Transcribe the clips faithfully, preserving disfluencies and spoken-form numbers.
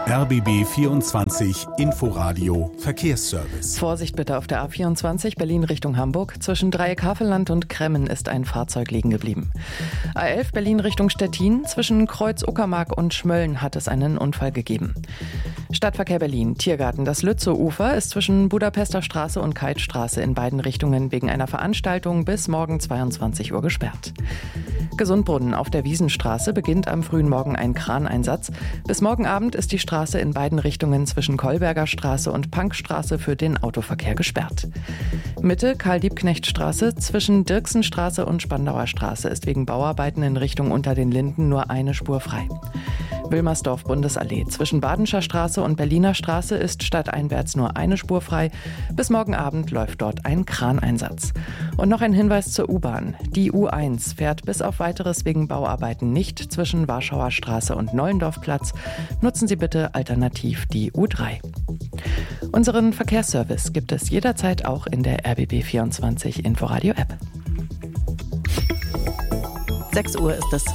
R B B vierundzwanzig Inforadio Verkehrsservice. Vorsicht bitte auf der A vierundzwanzig Berlin Richtung Hamburg. Zwischen Dreieck-Havelland und Kremmen ist ein Fahrzeug liegen geblieben. A elf Berlin Richtung Stettin. Zwischen Kreuz-Uckermark und Schmölln hat es einen Unfall gegeben. Stadtverkehr Berlin, Tiergarten. Das Lützow-Ufer ist zwischen Budapester Straße und Keithstraße in beiden Richtungen wegen einer Veranstaltung bis morgen zweiundzwanzig Uhr gesperrt. Gesundbrunnen auf der Wiesenstraße beginnt am frühen Morgen ein Kraneinsatz. Bis morgen Abend ist die Straße in beiden Richtungen zwischen Kolberger Straße und Punkstraße für den Autoverkehr gesperrt. Mitte Karl-Liebknecht-Straße zwischen Dirksenstraße und Spandauer Straße ist wegen Bauarbeiten in Richtung Unter den Linden nur eine Spur frei. Wilmersdorf-Bundesallee. Zwischen Badenscher Straße und Berliner Straße ist stadteinwärts nur eine Spur frei. Bis morgen Abend läuft dort ein Kraneinsatz. Und noch ein Hinweis zur U-Bahn. Die U eins fährt bis auf weiteres wegen Bauarbeiten nicht zwischen Warschauer Straße und Nollendorfplatz. Nutzen Sie bitte alternativ die U drei. Unseren Verkehrsservice gibt es jederzeit auch in der R B B vierundzwanzig Inforadio App. sechs Uhr ist es.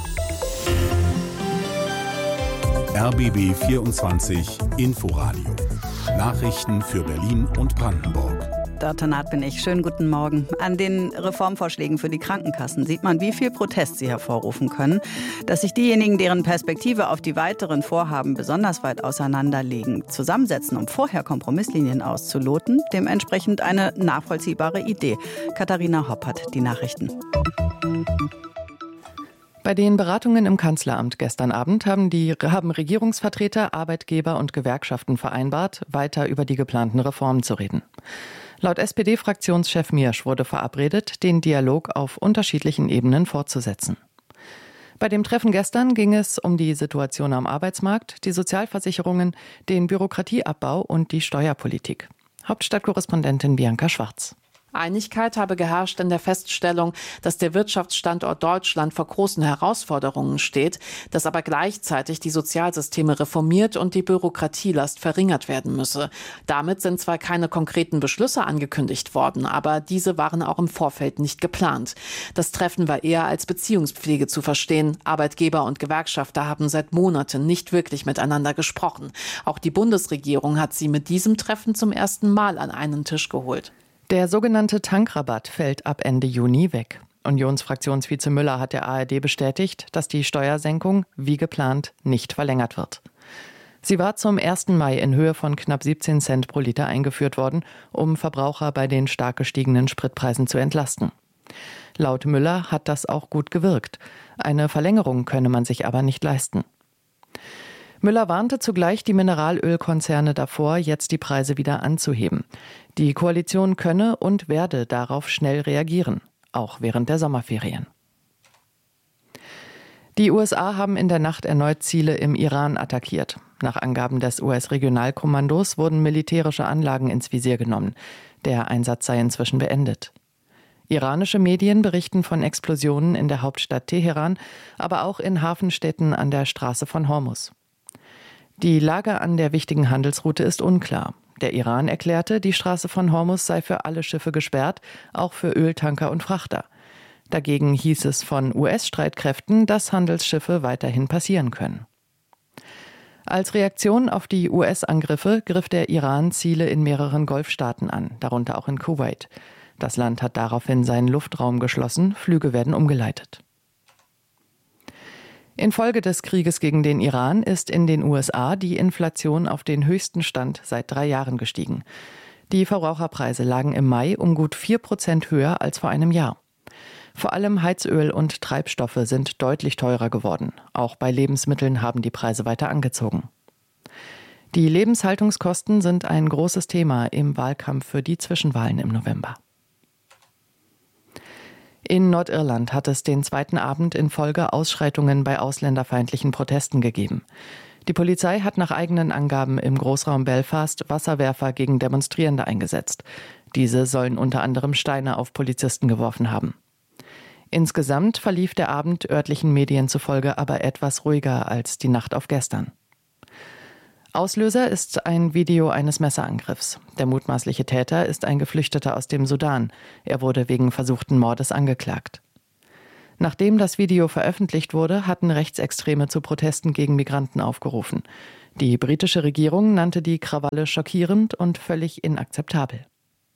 R B B vierundzwanzig Inforadio. Nachrichten für Berlin und Brandenburg. Dörte Naht bin ich. Schönen guten Morgen. An den Reformvorschlägen für die Krankenkassen sieht man, wie viel Protest sie hervorrufen können. Dass sich diejenigen, deren Perspektive auf die weiteren Vorhaben besonders weit auseinanderliegen, zusammensetzen, um vorher Kompromisslinien auszuloten, dementsprechend eine nachvollziehbare Idee. Katharina Hopp hat die Nachrichten. Bei den Beratungen im Kanzleramt gestern Abend haben die haben Regierungsvertreter, Arbeitgeber und Gewerkschaften vereinbart, weiter über die geplanten Reformen zu reden. Laut S P D-Fraktionschef Miersch wurde verabredet, den Dialog auf unterschiedlichen Ebenen fortzusetzen. Bei dem Treffen gestern ging es um die Situation am Arbeitsmarkt, die Sozialversicherungen, den Bürokratieabbau und die Steuerpolitik. Hauptstadtkorrespondentin Bianca Schwarz. Einigkeit habe geherrscht in der Feststellung, dass der Wirtschaftsstandort Deutschland vor großen Herausforderungen steht, dass aber gleichzeitig die Sozialsysteme reformiert und die Bürokratielast verringert werden müsse. Damit sind zwar keine konkreten Beschlüsse angekündigt worden, aber diese waren auch im Vorfeld nicht geplant. Das Treffen war eher als Beziehungspflege zu verstehen. Arbeitgeber und Gewerkschafter haben seit Monaten nicht wirklich miteinander gesprochen. Auch die Bundesregierung hat sie mit diesem Treffen zum ersten Mal an einen Tisch geholt. Der sogenannte Tankrabatt fällt ab Ende Juni weg. Unionsfraktionsvize Müller hat der A R D bestätigt, dass die Steuersenkung, wie geplant, nicht verlängert wird. Sie war zum ersten Mai in Höhe von knapp siebzehn Cent pro Liter eingeführt worden, um Verbraucher bei den stark gestiegenen Spritpreisen zu entlasten. Laut Müller hat das auch gut gewirkt. Eine Verlängerung könne man sich aber nicht leisten. Müller warnte zugleich die Mineralölkonzerne davor, jetzt die Preise wieder anzuheben. Die Koalition könne und werde darauf schnell reagieren, auch während der Sommerferien. Die U S A haben in der Nacht erneut Ziele im Iran attackiert. Nach Angaben des U S-Regionalkommandos wurden militärische Anlagen ins Visier genommen. Der Einsatz sei inzwischen beendet. Iranische Medien berichten von Explosionen in der Hauptstadt Teheran, aber auch in Hafenstädten an der Straße von Hormuz. Die Lage an der wichtigen Handelsroute ist unklar. Der Iran erklärte, die Straße von Hormuz sei für alle Schiffe gesperrt, auch für Öltanker und Frachter. Dagegen hieß es von U S-Streitkräften, dass Handelsschiffe weiterhin passieren können. Als Reaktion auf die U S-Angriffe griff der Iran Ziele in mehreren Golfstaaten an, darunter auch in Kuwait. Das Land hat daraufhin seinen Luftraum geschlossen, Flüge werden umgeleitet. Infolge des Krieges gegen den Iran ist in den U S A die Inflation auf den höchsten Stand seit drei Jahren gestiegen. Die Verbraucherpreise lagen im Mai um gut vier Prozent höher als vor einem Jahr. Vor allem Heizöl und Treibstoffe sind deutlich teurer geworden. Auch bei Lebensmitteln haben die Preise weiter angezogen. Die Lebenshaltungskosten sind ein großes Thema im Wahlkampf für die Zwischenwahlen im November. In Nordirland hat es den zweiten Abend in Folge Ausschreitungen bei ausländerfeindlichen Protesten gegeben. Die Polizei hat nach eigenen Angaben im Großraum Belfast Wasserwerfer gegen Demonstrierende eingesetzt. Diese sollen unter anderem Steine auf Polizisten geworfen haben. Insgesamt verlief der Abend örtlichen Medien zufolge aber etwas ruhiger als die Nacht auf gestern. Auslöser ist ein Video eines Messerangriffs. Der mutmaßliche Täter ist ein Geflüchteter aus dem Sudan. Er wurde wegen versuchten Mordes angeklagt. Nachdem das Video veröffentlicht wurde, hatten Rechtsextreme zu Protesten gegen Migranten aufgerufen. Die britische Regierung nannte die Krawalle schockierend und völlig inakzeptabel.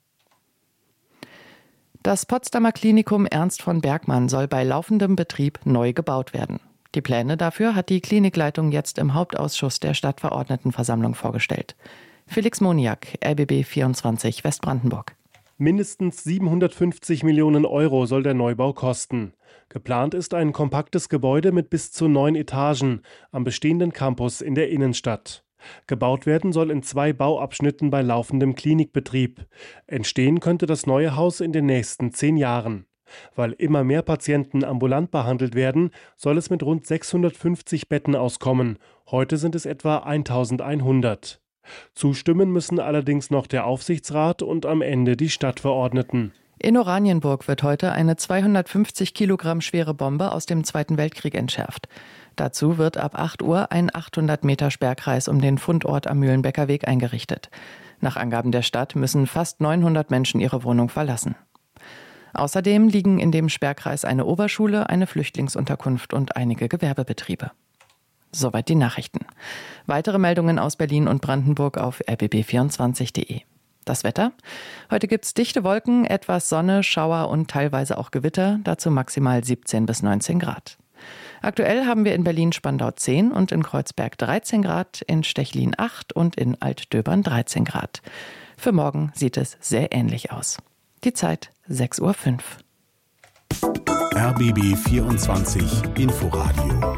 Das Potsdamer Klinikum Ernst von Bergmann soll bei laufendem Betrieb neu gebaut werden. Die Pläne dafür hat die Klinikleitung jetzt im Hauptausschuss der Stadtverordnetenversammlung vorgestellt. Felix Moniak, R B B vierundzwanzig Westbrandenburg. Mindestens siebenhundertfünfzig Millionen Euro soll der Neubau kosten. Geplant ist ein kompaktes Gebäude mit bis zu neun Etagen am bestehenden Campus in der Innenstadt. Gebaut werden soll in zwei Bauabschnitten bei laufendem Klinikbetrieb. Entstehen könnte das neue Haus in den nächsten zehn Jahren. Weil immer mehr Patienten ambulant behandelt werden, soll es mit rund sechshundertfünfzig Betten auskommen. Heute sind es etwa eintausendeinhundert. Zustimmen müssen allerdings noch der Aufsichtsrat und am Ende die Stadtverordneten. In Oranienburg wird heute eine zweihundertfünfzig Kilogramm schwere Bombe aus dem Zweiten Weltkrieg entschärft. Dazu wird ab acht Uhr ein achthundert Meter Sperrkreis um den Fundort am Mühlenbecker Weg eingerichtet. Nach Angaben der Stadt müssen fast neunhundert Menschen ihre Wohnung verlassen. Außerdem liegen in dem Sperrkreis eine Oberschule, eine Flüchtlingsunterkunft und einige Gewerbebetriebe. Soweit die Nachrichten. Weitere Meldungen aus Berlin und Brandenburg auf r b b vierundzwanzig punkt d e. Das Wetter? Heute gibt's dichte Wolken, etwas Sonne, Schauer und teilweise auch Gewitter, dazu maximal siebzehn bis neunzehn Grad. Aktuell haben wir in Berlin-Spandau zehn und in Kreuzberg dreizehn Grad, in Stechlin acht und in Altdöbern dreizehn Grad. Für morgen sieht es sehr ähnlich aus. Die Zeit sechs Uhr fünf. R B B vierundzwanzig Inforadio.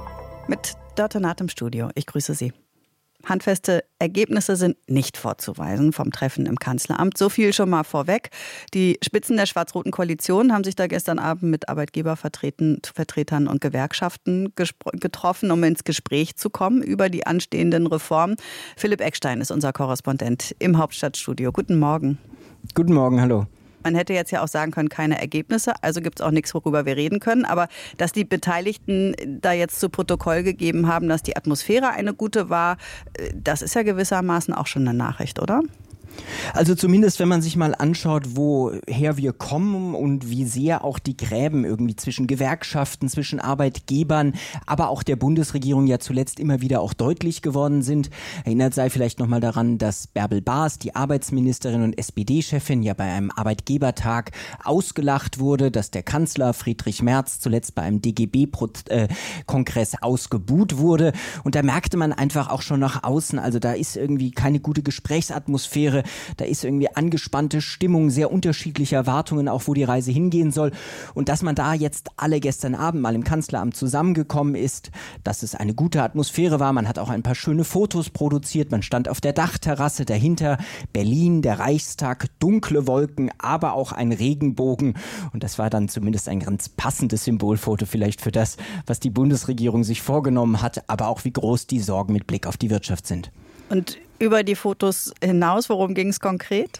Mit Dörte Naht im Studio. Ich grüße Sie. Handfeste Ergebnisse sind nicht vorzuweisen vom Treffen im Kanzleramt. So viel schon mal vorweg. Die Spitzen der schwarz-roten Koalition haben sich da gestern Abend mit Arbeitgebervertretern und Gewerkschaften getroffen, um ins Gespräch zu kommen über die anstehenden Reformen. Philipp Eckstein ist unser Korrespondent im Hauptstadtstudio. Guten Morgen. Guten Morgen, hallo. Man hätte jetzt ja auch sagen können, keine Ergebnisse, also gibt es auch nichts, worüber wir reden können. Aber dass die Beteiligten da jetzt zu Protokoll gegeben haben, dass die Atmosphäre eine gute war, das ist ja gewissermaßen auch schon eine Nachricht, oder? Also zumindest, wenn man sich mal anschaut, woher wir kommen und wie sehr auch die Gräben irgendwie zwischen Gewerkschaften, zwischen Arbeitgebern, aber auch der Bundesregierung ja zuletzt immer wieder auch deutlich geworden sind. Erinnert sei vielleicht nochmal daran, dass Bärbel Baas, die Arbeitsministerin und S P D-Chefin, ja bei einem Arbeitgebertag ausgelacht wurde, dass der Kanzler Friedrich Merz zuletzt bei einem D G B-Kongress ausgebuht wurde. Und da merkte man einfach auch schon nach außen, also da ist irgendwie keine gute Gesprächsatmosphäre. Da ist irgendwie angespannte Stimmung, sehr unterschiedliche Erwartungen, auch wo die Reise hingehen soll. Und dass man da jetzt alle gestern Abend mal im Kanzleramt zusammengekommen ist, dass es eine gute Atmosphäre war. Man hat auch ein paar schöne Fotos produziert. Man stand auf der Dachterrasse, dahinter Berlin, der Reichstag, dunkle Wolken, aber auch ein Regenbogen. Und das war dann zumindest ein ganz passendes Symbolfoto vielleicht für das, was die Bundesregierung sich vorgenommen hat, aber auch wie groß die Sorgen mit Blick auf die Wirtschaft sind. Und über die Fotos hinaus, worum ging es konkret?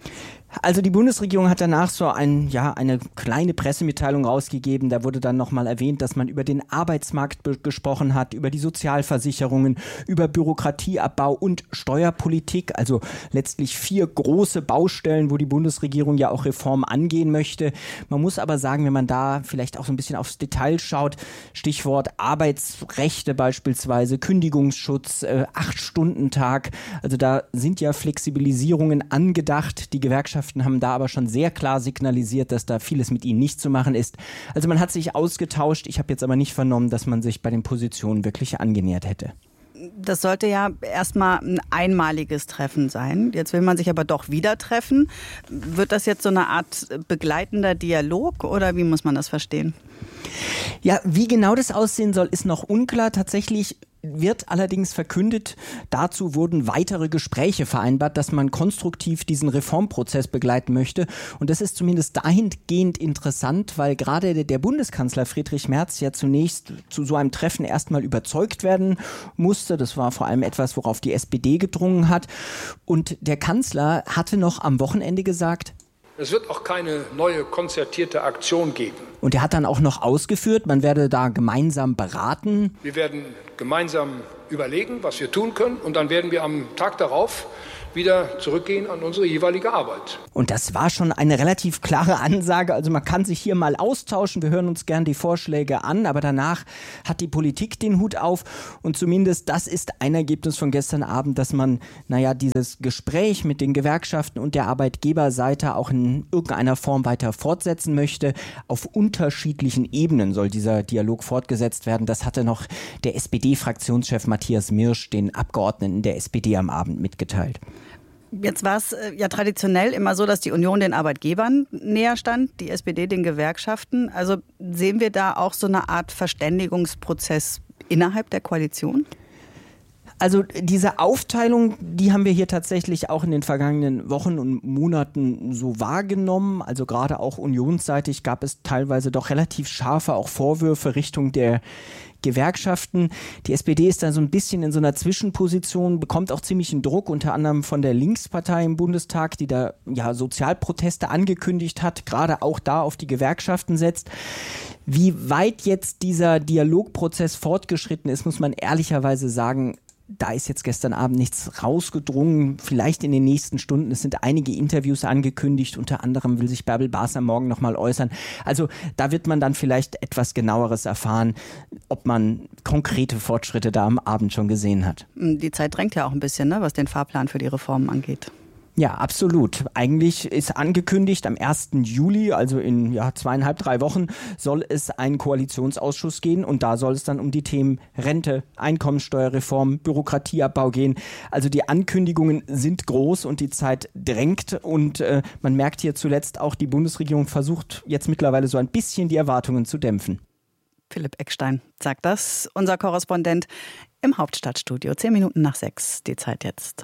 Also die Bundesregierung hat danach so ein, ja, eine kleine Pressemitteilung rausgegeben. Da wurde dann nochmal erwähnt, dass man über den Arbeitsmarkt be- gesprochen hat, über die Sozialversicherungen, über Bürokratieabbau und Steuerpolitik. Also letztlich vier große Baustellen, wo die Bundesregierung ja auch Reformen angehen möchte. Man muss aber sagen, wenn man da vielleicht auch so ein bisschen aufs Detail schaut, Stichwort Arbeitsrechte beispielsweise, Kündigungsschutz, äh, Acht-Stunden-Tag. Also da sind ja Flexibilisierungen angedacht. Die Gewerkschaften haben da aber schon sehr klar signalisiert, dass da vieles mit ihnen nicht zu machen ist. Also man hat sich ausgetauscht. Ich habe jetzt aber nicht vernommen, dass man sich bei den Positionen wirklich angenähert hätte. Das sollte ja erstmal ein einmaliges Treffen sein. Jetzt will man sich aber doch wieder treffen. Wird das jetzt so eine Art begleitender Dialog oder wie muss man das verstehen? Ja, wie genau das aussehen soll, ist noch unklar. Tatsächlich wird allerdings verkündet, dazu wurden weitere Gespräche vereinbart, dass man konstruktiv diesen Reformprozess begleiten möchte. Und das ist zumindest dahingehend interessant, weil gerade der Bundeskanzler Friedrich Merz ja zunächst zu so einem Treffen erstmal überzeugt werden musste. Das war vor allem etwas, worauf die S P D gedrungen hat. Und der Kanzler hatte noch am Wochenende gesagt, es wird auch keine neue konzertierte Aktion geben. Und er hat dann auch noch ausgeführt, man werde da gemeinsam beraten. Wir werden gemeinsam überlegen, was wir tun können. Und dann werden wir am Tag darauf wieder zurückgehen an unsere jeweilige Arbeit. Und das war schon eine relativ klare Ansage. Also man kann sich hier mal austauschen. Wir hören uns gern die Vorschläge an, aber danach hat die Politik den Hut auf. Und zumindest das ist ein Ergebnis von gestern Abend, dass man, naja, dieses Gespräch mit den Gewerkschaften und der Arbeitgeberseite auch in irgendeiner Form weiter fortsetzen möchte. Auf unterschiedlichen Ebenen soll dieser Dialog fortgesetzt werden. Das hatte noch der S P D-Fraktionschef Matthias Mirsch den Abgeordneten der S P D am Abend mitgeteilt. Jetzt war es ja traditionell immer so, dass die Union den Arbeitgebern näher stand, die S P D den Gewerkschaften. Also sehen wir da auch so eine Art Verständigungsprozess innerhalb der Koalition? Also diese Aufteilung, die haben wir hier tatsächlich auch in den vergangenen Wochen und Monaten so wahrgenommen. Also gerade auch unionsseitig gab es teilweise doch relativ scharfe auch Vorwürfe Richtung der Gewerkschaften. Die S P D ist da so ein bisschen in so einer Zwischenposition, bekommt auch ziemlichen Druck, unter anderem von der Linkspartei im Bundestag, die da ja Sozialproteste angekündigt hat, gerade auch da auf die Gewerkschaften setzt. Wie weit jetzt dieser Dialogprozess fortgeschritten ist, muss man ehrlicherweise sagen, da ist jetzt gestern Abend nichts rausgedrungen, vielleicht in den nächsten Stunden. Es sind einige Interviews angekündigt, unter anderem will sich Bärbel Basler morgen nochmal äußern. Also da wird man dann vielleicht etwas Genaueres erfahren, ob man konkrete Fortschritte da am Abend schon gesehen hat. Die Zeit drängt ja auch ein bisschen, ne, was den Fahrplan für die Reformen angeht. Ja, absolut. Eigentlich ist angekündigt, am ersten Juli, also in ja, zweieinhalb, drei Wochen, soll es einen Koalitionsausschuss gehen und da soll es dann um die Themen Rente, Einkommensteuerreform, Bürokratieabbau gehen. Also die Ankündigungen sind groß und die Zeit drängt und äh, man merkt hier zuletzt auch, die Bundesregierung versucht jetzt mittlerweile so ein bisschen die Erwartungen zu dämpfen. Philipp Eckstein sagt das, unser Korrespondent im Hauptstadtstudio. Zehn Minuten nach sechs, die Zeit jetzt.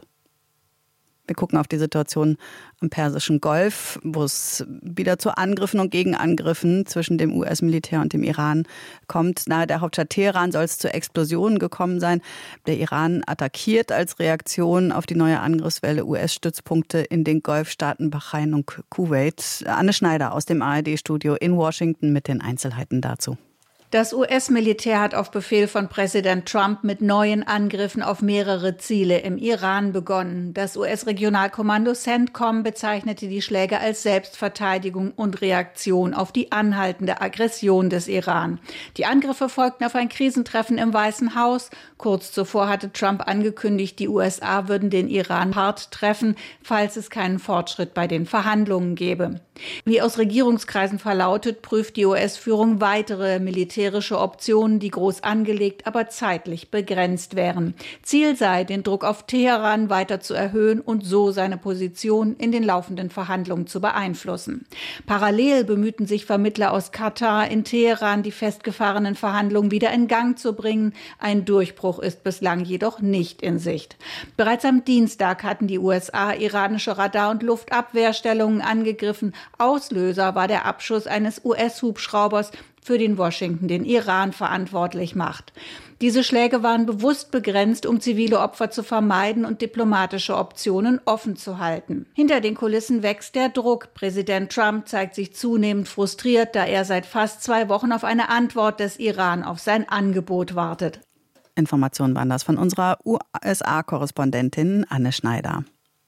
Wir gucken auf die Situation am Persischen Golf, wo es wieder zu Angriffen und Gegenangriffen zwischen dem U S-Militär und dem Iran kommt. Nahe der Hauptstadt Teheran soll es zu Explosionen gekommen sein. Der Iran attackiert als Reaktion auf die neue Angriffswelle U S-Stützpunkte in den Golfstaaten Bahrain und Kuwait. Anne Schneider aus dem A R D-Studio in Washington mit den Einzelheiten dazu. Das U S-Militär hat auf Befehl von Präsident Trump mit neuen Angriffen auf mehrere Ziele im Iran begonnen. Das U S-Regionalkommando CENTCOM bezeichnete die Schläge als Selbstverteidigung und Reaktion auf die anhaltende Aggression des Iran. Die Angriffe folgten auf ein Krisentreffen im Weißen Haus. Kurz zuvor hatte Trump angekündigt, die U S A würden den Iran hart treffen, falls es keinen Fortschritt bei den Verhandlungen gäbe. Wie aus Regierungskreisen verlautet, prüft die U S-Führung weitere militärische Optionen, die groß angelegt, aber zeitlich begrenzt wären. Ziel sei, den Druck auf Teheran weiter zu erhöhen und so seine Position in den laufenden Verhandlungen zu beeinflussen. Parallel bemühten sich Vermittler aus Katar in Teheran, die festgefahrenen Verhandlungen wieder in Gang zu bringen. Ein Durchbruch ist bislang jedoch nicht in Sicht. Bereits am Dienstag hatten die U S A iranische Radar- und Luftabwehrstellungen angegriffen. Auslöser war der Abschuss eines U S-Hubschraubers, für den Washington den Iran verantwortlich macht. Diese Schläge waren bewusst begrenzt, um zivile Opfer zu vermeiden und diplomatische Optionen offen zu halten. Hinter den Kulissen wächst der Druck. Präsident Trump zeigt sich zunehmend frustriert, da er seit fast zwei Wochen auf eine Antwort des Iran auf sein Angebot wartet. Informationen waren das von unserer U S A-Korrespondentin Anne Schneider.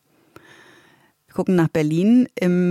Wir gucken nach Berlin. Im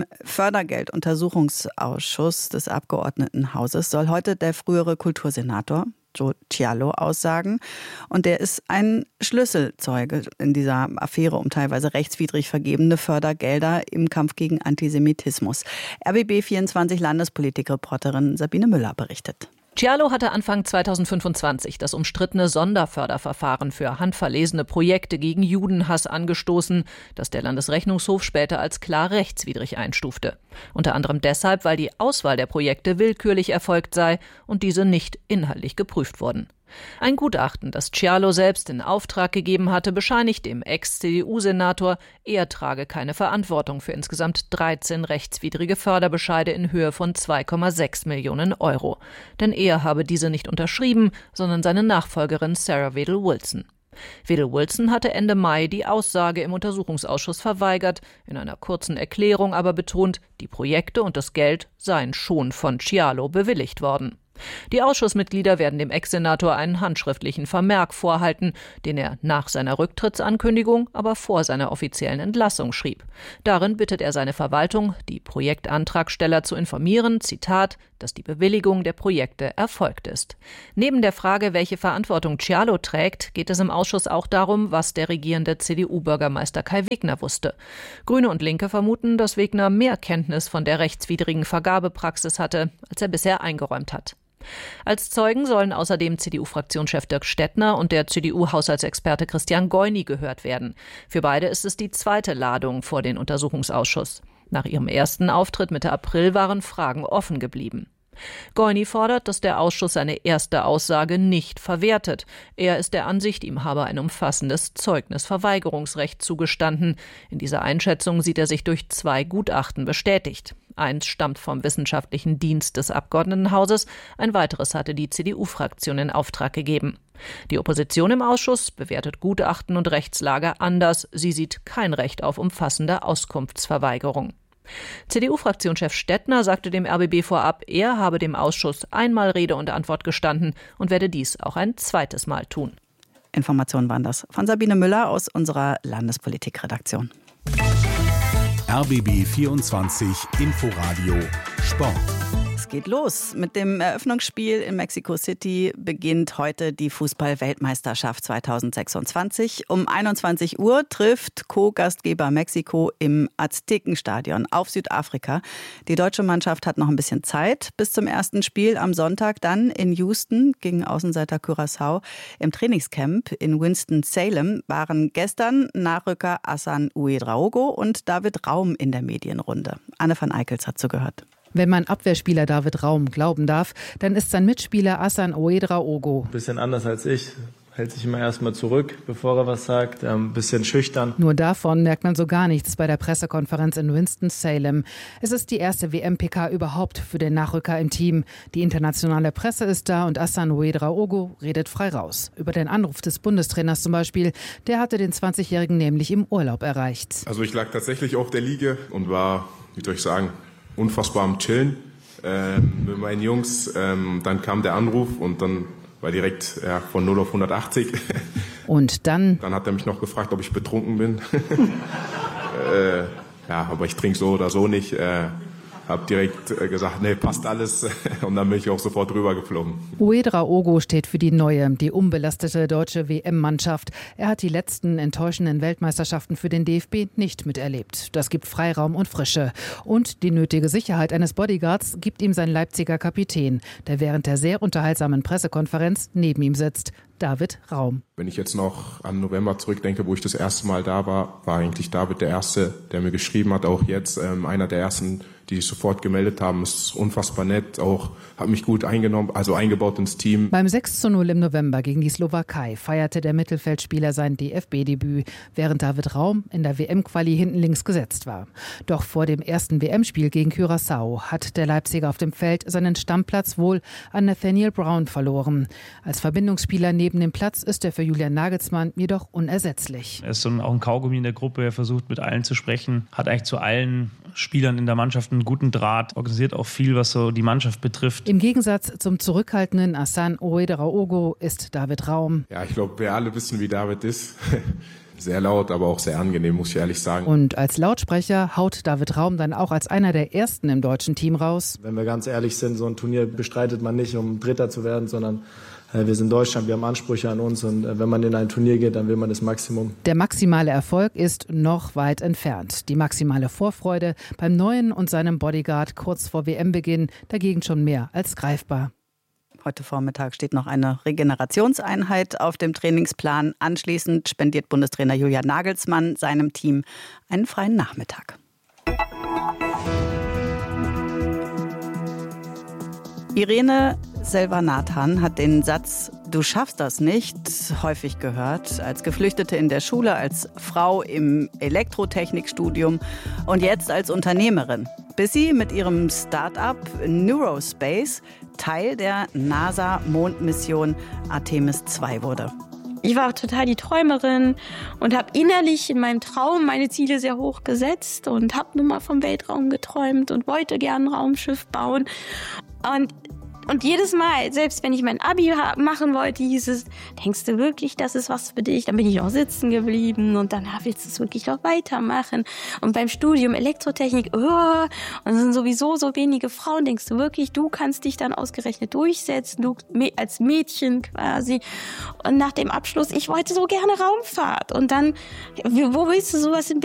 Fördergelduntersuchungsausschuss des Abgeordnetenhauses soll heute der frühere Kultursenator Joe Cialo aussagen. Und der ist ein Schlüsselzeuge in dieser Affäre um teilweise rechtswidrig vergebene Fördergelder im Kampf gegen Antisemitismus. R B B vierundzwanzig Landespolitikreporterin Sabine Müller berichtet. Cialo hatte Anfang zweitausendfünfundzwanzig das umstrittene Sonderförderverfahren für handverlesene Projekte gegen Judenhass angestoßen, das der Landesrechnungshof später als klar rechtswidrig einstufte. Unter anderem deshalb, weil die Auswahl der Projekte willkürlich erfolgt sei und diese nicht inhaltlich geprüft wurden. Ein Gutachten, das Cialo selbst in Auftrag gegeben hatte, bescheinigt dem Ex-C D U-Senator, er trage keine Verantwortung für insgesamt dreizehn rechtswidrige Förderbescheide in Höhe von zwei Komma sechs Millionen Euro. Denn er habe diese nicht unterschrieben, sondern seine Nachfolgerin Sarah Wedel-Wilson. Wedel-Wilson hatte Ende Mai die Aussage im Untersuchungsausschuss verweigert, in einer kurzen Erklärung aber betont, die Projekte und das Geld seien schon von Cialo bewilligt worden. Die Ausschussmitglieder werden dem Ex-Senator einen handschriftlichen Vermerk vorhalten, den er nach seiner Rücktrittsankündigung, aber vor seiner offiziellen Entlassung schrieb. Darin bittet er seine Verwaltung, die Projektantragsteller zu informieren, Zitat, dass die Bewilligung der Projekte erfolgt ist. Neben der Frage, welche Verantwortung Cialo trägt, geht es im Ausschuss auch darum, was der regierende C D U-Bürgermeister Kai Wegner wusste. Grüne und Linke vermuten, dass Wegner mehr Kenntnis von der rechtswidrigen Vergabepraxis hatte, als er bisher eingeräumt hat. Als Zeugen sollen außerdem C D U-Fraktionschef Dirk Stettner und der C D U-Haushaltsexperte Christian Goini gehört werden. Für beide ist es die zweite Ladung vor den Untersuchungsausschuss. Nach ihrem ersten Auftritt Mitte April waren Fragen offen geblieben. Goini fordert, dass der Ausschuss seine erste Aussage nicht verwertet. Er ist der Ansicht, ihm habe ein umfassendes Zeugnisverweigerungsrecht zugestanden. In dieser Einschätzung sieht er sich durch zwei Gutachten bestätigt. Eins stammt vom Wissenschaftlichen Dienst des Abgeordnetenhauses, ein weiteres hatte die C D U-Fraktion in Auftrag gegeben. Die Opposition im Ausschuss bewertet Gutachten und Rechtslage anders. Sie sieht kein Recht auf umfassende Auskunftsverweigerung. C D U-Fraktionschef Stettner sagte dem R B B vorab, er habe dem Ausschuss einmal Rede und Antwort gestanden und werde dies auch ein zweites Mal tun. Informationen waren das von Sabine Müller aus unserer Landespolitikredaktion. R B B vierundzwanzig Inforadio Sport. Es geht los. Mit dem Eröffnungsspiel in Mexico City beginnt heute die Fußball-Weltmeisterschaft zweitausendsechsundzwanzig. Um einundzwanzig Uhr trifft Co-Gastgeber Mexiko im Aztekenstadion auf Südafrika. Die deutsche Mannschaft hat noch ein bisschen Zeit bis zum ersten Spiel am Sonntag. Dann in Houston gegen Außenseiter Curaçao. Im Trainingscamp in Winston-Salem waren gestern Nachrücker Hassan Ouedraogo und David Raum in der Medienrunde. Anne van Eickels hat zugehört. Wenn man Abwehrspieler David Raum glauben darf, dann ist sein Mitspieler Hassan Ouedraogo. Bisschen anders als ich. Hält sich immer erstmal zurück, bevor er was sagt. Ein bisschen schüchtern. Nur davon merkt man so gar nichts bei der Pressekonferenz in Winston-Salem. Es ist die erste W M P K überhaupt für den Nachrücker im Team. Die internationale Presse ist da und Hassan Ouedraogo redet frei raus. Über den Anruf des Bundestrainers zum Beispiel. Der hatte den zwanzigjährigen nämlich im Urlaub erreicht. Also ich lag tatsächlich auf der Liege und war, wie soll ich sagen, unfassbar am Chillen äh, mit meinen Jungs. Ähm, dann kam der Anruf und dann war direkt ja, von null auf hundertachtzig. Und dann? Dann hat er mich noch gefragt, ob ich betrunken bin. äh, ja, aber ich trinke so oder so nicht. Äh, Hab direkt gesagt, nee, passt alles. Und dann bin ich auch sofort rüber geflogen. Ouedraogo steht für die neue, die unbelastete deutsche W M-Mannschaft. Er hat die letzten enttäuschenden Weltmeisterschaften für den D F B nicht miterlebt. Das gibt Freiraum und Frische. Und die nötige Sicherheit eines Bodyguards gibt ihm sein Leipziger Kapitän, der während der sehr unterhaltsamen Pressekonferenz neben ihm sitzt. David Raum. Wenn ich jetzt noch an November zurückdenke, wo ich das erste Mal da war, war eigentlich David der Erste, der mir geschrieben hat. Auch jetzt ähm, einer der Ersten, die sich sofort gemeldet haben. Ist unfassbar nett, auch hat mich gut eingenommen, also eingebaut ins Team. Beim sechs zu null im November gegen die Slowakei feierte der Mittelfeldspieler sein D F B-Debüt, während David Raum in der W M-Quali hinten links gesetzt war. Doch vor dem ersten W M-Spiel gegen Curaçao hat der Leipziger auf dem Feld seinen Stammplatz wohl an Nathaniel Brown verloren. Als Verbindungsspieler neben dem Platz ist er für Julian Nagelsmann jedoch unersetzlich. Er ist so ein, auch ein Kaugummi in der Gruppe, er versucht mit allen zu sprechen, hat eigentlich zu allen Spielern in der Mannschaft einen guten Draht, organisiert auch viel, was so die Mannschaft betrifft. Im Gegensatz zum zurückhaltenden Hassan Ouedraogo ist David Raum. Ja, ich glaube, wir alle wissen, wie David ist. Sehr laut, aber auch sehr angenehm, muss ich ehrlich sagen. Und als Lautsprecher haut David Raum dann auch als einer der Ersten im deutschen Team raus. Wenn wir ganz ehrlich sind, so ein Turnier bestreitet man nicht, um Dritter zu werden, sondern wir sind Deutschland, wir haben Ansprüche an uns und wenn man in ein Turnier geht, dann will man das Maximum. Der maximale Erfolg ist noch weit entfernt. Die maximale Vorfreude beim Neuen und seinem Bodyguard kurz vor W M-Beginn dagegen schon mehr als greifbar. Heute Vormittag steht noch eine Regenerationseinheit auf dem Trainingsplan. Anschließend spendiert Bundestrainer Julian Nagelsmann seinem Team einen freien Nachmittag. Irene Selva-Nathan hat den Satz "Du schaffst das nicht" häufig gehört, als Geflüchtete in der Schule, als Frau im Elektrotechnikstudium und jetzt als Unternehmerin, bis sie mit ihrem Start-up Neurospace Teil der NASA-Mondmission Artemis zwei wurde. Ich war total die Träumerin und habe innerlich in meinem Traum meine Ziele sehr hoch gesetzt und habe nur mal vom Weltraum geträumt und wollte gern ein Raumschiff bauen. Und Und jedes Mal, selbst wenn ich mein Abi ha- machen wollte, hieß es, denkst du wirklich, das ist was für dich? Dann bin ich auch sitzen geblieben und dann willst du es wirklich noch weitermachen. Und beim Studium Elektrotechnik, oh, und es sind sowieso so wenige Frauen, denkst du wirklich, du kannst dich dann ausgerechnet durchsetzen, du als Mädchen quasi. Und nach dem Abschluss, ich wollte so gerne Raumfahrt. Und dann, wo willst du sowas in